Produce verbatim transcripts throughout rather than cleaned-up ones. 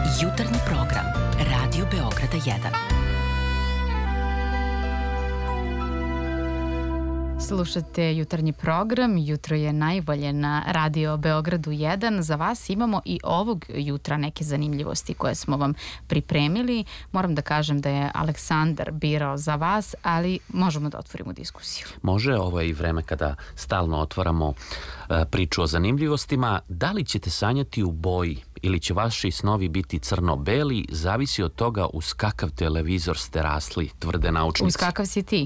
Jutarnji program Radio Beograda jedan. Slušate jutarnji program, jutro je najbolje na Radio Beogradu jedan. Za vas imamo i ovog jutra neke zanimljivosti koje smo vam pripremili. Moram da kažem da je Aleksandar birao za vas, ali možemo da otvorimo diskusiju. Može, ovo je i vreme kada stalno otvaramo e, priču o zanimljivostima. Da li ćete sanjati u boji ili će vaši snovi biti crno-beli, zavisi od toga uz kakav televizor ste rasli, tvrde naučnici. Uz kakav si ti?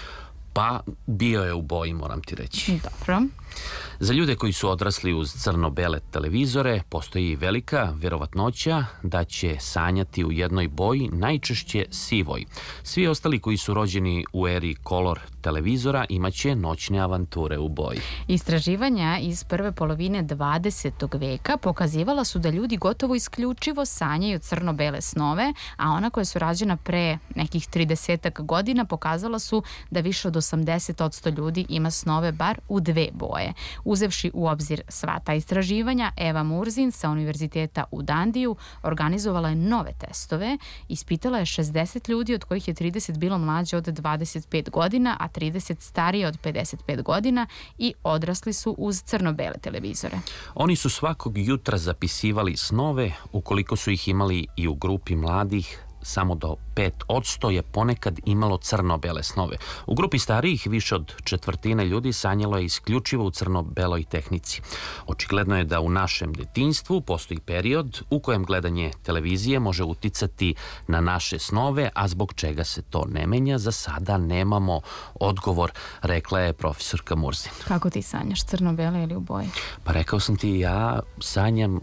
Pa bio je u boji, moram ti reći. Dobro. Za ljude koji su odrasli uz crno-bele televizore postoji velika vjerovatnoća da će sanjati u jednoj boji, najčešće sivoj. Svi ostali koji su rođeni u eri color televizora imaće noćne avanture u boji. Istraživanja iz prve polovine dvadesetog veka pokazivala su da ljudi gotovo isključivo sanjaju crno-bele snove, a ona koja su rađena pre nekih tridesetak godina pokazala su da više od osamdeset posto ljudi ima snove bar u dve boje. Uzevši u obzir sva ta istraživanja, Eva Murzin sa Univerziteta u Dandiju organizovala je nove testove, ispitala je šezdeset ljudi od kojih je trideset bilo mlađe od dvadeset pet godina, a trideset starije od pedeset pet godina i odrasli su uz crno-bele televizore. Oni su svakog jutra zapisivali snove, ukoliko su ih imali i u grupi mladih, samo do pet posto je ponekad imalo crno-bele snove. U grupi starijih više od četvrtine ljudi sanjalo je isključivo u crno-beloj tehnici. Očigledno je da u našem detinjstvu postoji period u kojem gledanje televizije može uticati na naše snove, a zbog čega se to ne menja, za sada nemamo odgovor, rekla je profesorka Murzin. Kako ti sanjaš, crno-bele ili u boji? Pa rekao sam ti, ja sanjam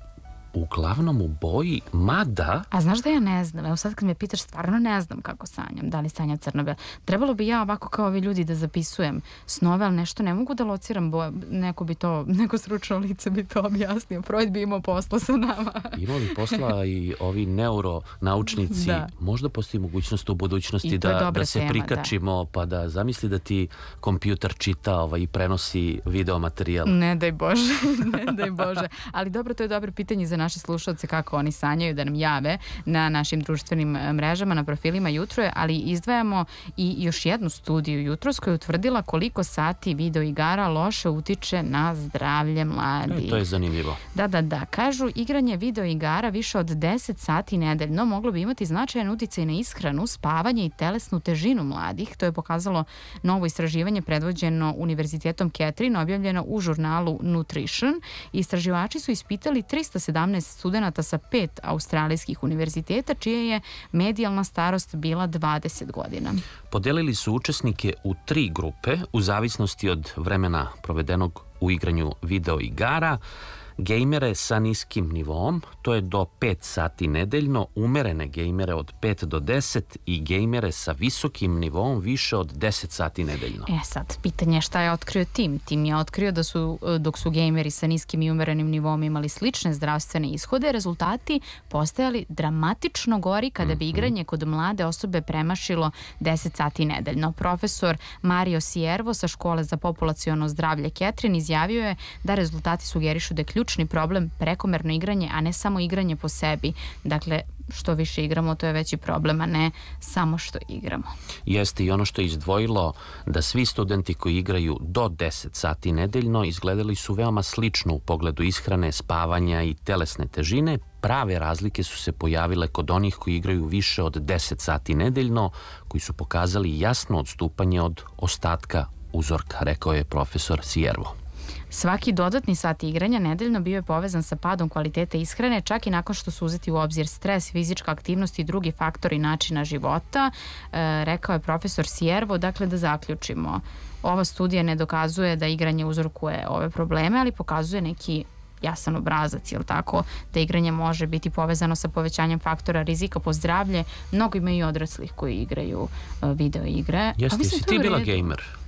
uglavnom u boji, mada... A znaš da ja ne znam, evo sad kad me pitaš, stvarno ne znam kako sanjam, da li sanjam crno-belo. Trebalo bi ja ovako kao ovi ljudi da zapisujem snove, ali nešto ne mogu da lociram boje, neko bi to, neko stručno lice bi to objasnio, Freud bi imao posla sa nama. Imao bi posla i ovi neuronaučnici, da. Možda postoji mogućnost u budućnosti da, da se tema, prikačimo, da. Pa da zamisli da ti kompjuter čita ovaj, i prenosi video materijal. Ne daj Bože, ne daj Bože, ali dobro, to je dobro pitanje za naše slušalce kako oni sanjaju, da nam jave na našim društvenim mrežama, na profilima Jutro je, ali izdvajamo i još jednu studiju jutros koja je utvrdila koliko sati video igara loše utiče na zdravlje mladih. E, to je zanimljivo. Da, da, da. Kažu, igranje video igara više od deset sati nedeljno moglo bi imati značajan uticaj na ishranu, spavanje i telesnu težinu mladih. To je pokazalo novo istraživanje predvođeno Univerzitetom Ketrin, objavljeno u žurnalu Nutrition. Istraživači su ispitali trista sedamnaest studenata sa pet australijskih univerziteta, čija je medijalna starost bila dvadeset godina. Podelili su učesnike u tri grupe u zavisnosti od vremena provedenog u igranju video igara. Gejmere sa niskim nivom, to je do pet sati nedeljno, umerene gejmere od pet do deset i gejmere sa visokim nivom više od deset sati nedeljno. E sad, pitanje je šta je otkrio tim. Tim je otkrio da su, dok su gejmeri sa niskim i umerenim nivom imali slične zdravstvene ishode, rezultati postajali dramatično gori kada bi igranje kod mlade osobe premašilo deset sati nedeljno. Profesor Mario Siervo sa škole za populaciono zdravlje Ketrin izjavio je da rezultati sugerišu da je ključni problem prekomerno igranje, a ne samo igranje po sebi. Dakle, što više igramo, to je veći problem, a ne samo što igramo. Jeste i ono što je izdvojilo da svi studenti koji igraju do deset sati nedeljno izgledali su veoma slično u pogledu ishrane, spavanja i telesne težine. Prave razlike su se pojavile kod onih koji igraju više od deset sati nedeljno, koji su pokazali jasno odstupanje od ostatka uzorka, rekao je profesor Siervo. Svaki dodatni sat igranja nedeljno bio je povezan sa padom kvalitete ishrane, čak i nakon što su uzeti u obzir stres, fizička aktivnost i drugi faktori načina života, e, rekao je profesor Siervo. Dakle, da zaključimo, ova studija ne dokazuje da igranje uzrokuje ove probleme, ali pokazuje neki jasan obrazac, jel tako, da igranje može biti povezano sa povećanjem faktora rizika po zdravlje. Mnogo ima i odraslih koji igraju video igre. Jeste, si ti bila gejmer?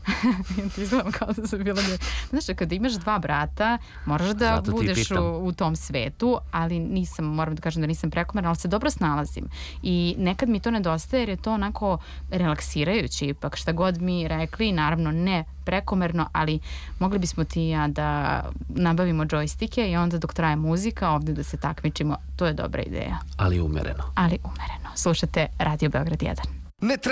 Ti izgledam kao da sam bila ljudi. Znaš, kada imaš dva brata, moraš da Zato budeš u, u tom svetu, ali nisam, moram da kažem da nisam prekomerna, ali se dobro snalazim. I nekad mi to nedostaje jer je to onako relaksirajuće ipak, šta god mi rekli, naravno ne prekomerno, ali mogli bismo ti i ja da nabavimo džojstike i onda dok traje muzika ovde da se takmičimo, to je dobra ideja. Ali umereno. Ali umereno. Slušate Radio Beograd jedan. Ne